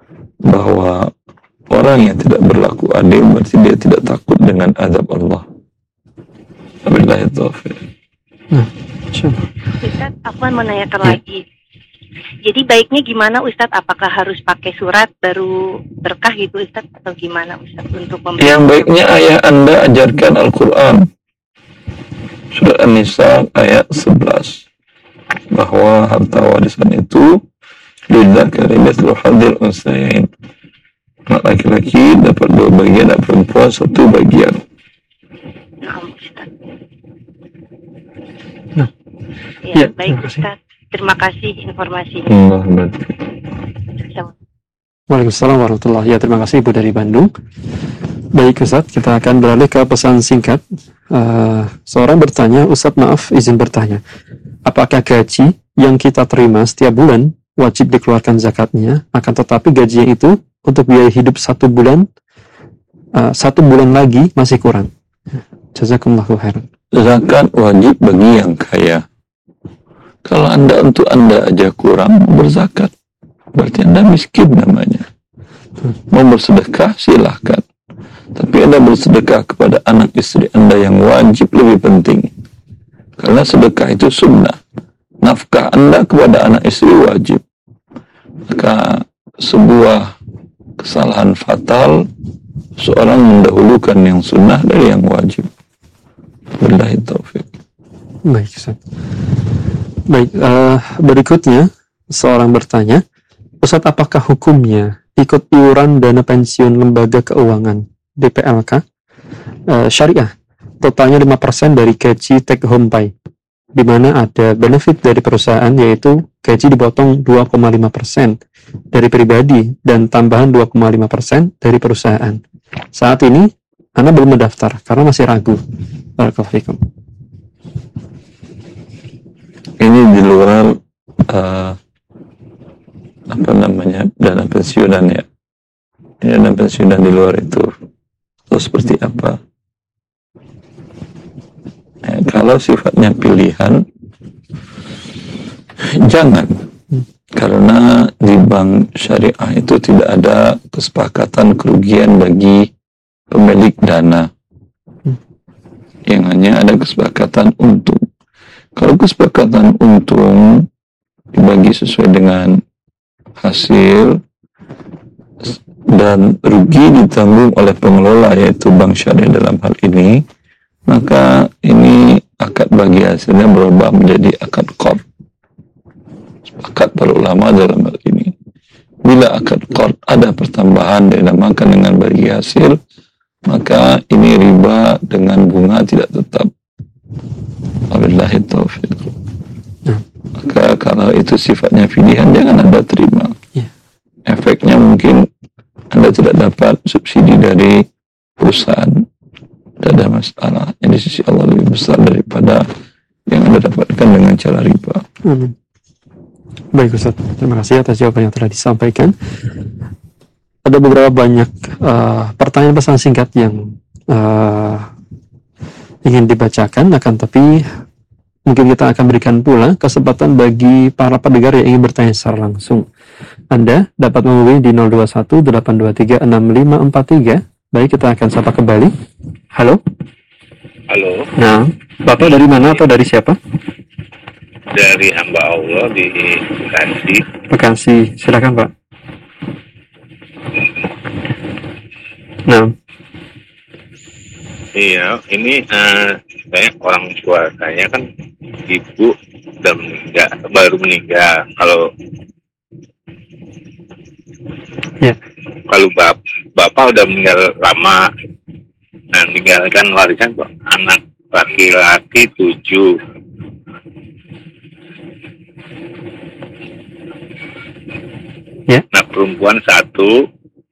bahwa orang yang tidak berlaku adil berarti dia tidak takut dengan azab Allah. Wabillahi taufiq. Ustaz, aku mau nanyakan lagi. Jadi baiknya gimana Ustaz? Apakah harus pakai surat baru berkah gitu Ustaz? Atau gimana Ustaz untuk memberi? Yang baiknya ayah Anda ajarkan Al-Quran. Surat An-Nisa ayat 11. Bahwa harta warisan itu lidzakari mithlu hadzil unsayain. Anak laki-laki dapat 2 bagian, anak perempuan 1 bagian. Ya, baik Ustaz. Terima kasih informasinya. Waalaikumsalam warahmatullahi wabarakatuh. Ya, terima kasih Ibu dari Bandung. Baik Ustaz, kita akan beralih ke pesan singkat. Seorang bertanya, Ustaz maaf izin bertanya, apakah gaji yang kita terima setiap bulan wajib dikeluarkan zakatnya, akan tetapi gajinya itu untuk biaya hidup 1 bulan, 1 bulan lagi masih kurang? Jazakumullahu khairan. Zakat wajib bagi yang kaya. Kalau untuk anda aja kurang berzakat, berarti anda miskin namanya. Mau bersedekah silahkan, tapi anda bersedekah kepada anak istri anda yang wajib lebih penting, karena sedekah itu sunnah. Nafkah anda kepada anak istri wajib. Maka sebuah kesalahan fatal seorang mendahulukan yang sunnah dari yang wajib. Wabillahi taufiq. Baik Ustaz. Baik, berikutnya seorang bertanya, Ustaz apakah hukumnya ikut iuran dana pensiun lembaga keuangan DPLK syariah totalnya 5% dari gaji take home pay, di mana ada benefit dari perusahaan yaitu gaji dipotong 2,5% dari pribadi dan tambahan 2,5% dari perusahaan. Saat ini Anda belum mendaftar karena masih ragu. Barakallahu fikum. Ini di luar dana pensiunan ya. Ini dana pensiunan di luar itu. Atau seperti apa? Kalau sifatnya pilihan, jangan. Karena di bank syariah itu tidak ada kesepakatan kerugian bagi pemilik dana. Yang hanya ada kesepakatan untung. Kalau kesepakatan untung dibagi sesuai dengan hasil dan rugi ditanggung oleh pengelola yaitu bank syariah dalam hal ini, maka ini akad bagi hasilnya berubah menjadi akad qard. Sepakat para ulama dalam hal ini. Bila akad qard ada pertambahan dinamakan dengan bagi hasil, maka ini riba dengan bunga tidak tetap. Wabillahi taufiq. Maka kalau itu sifatnya pilihan, jangan Anda terima. Efeknya mungkin Anda tidak dapat subsidi dari perusahaan. Tidak ada masalah. Yang di sisi Allah lebih besar daripada yang Anda dapatkan dengan cara riba. Baik Ustaz, terima kasih atas jawaban yang telah disampaikan. Ada beberapa banyak pertanyaan pesan singkat yang ingin dibacakan, akan tapi mungkin kita akan berikan pula kesempatan bagi para pendengar yang ingin bertanya secara langsung. Anda dapat menghubungi di 0218236543. Baik, kita akan sapa kembali. Halo. Halo. Nah, Bapak dari mana atau dari siapa? Dari hamba Allah di Bekasi. Bekasi, silakan Pak. Nah. Iya, ini saya orang tua saya kan ibu udah meninggal, baru meninggal. Kalau bapak udah meninggal lama, nah meninggalkan warisan anak laki-laki 7. Nah perempuan 1.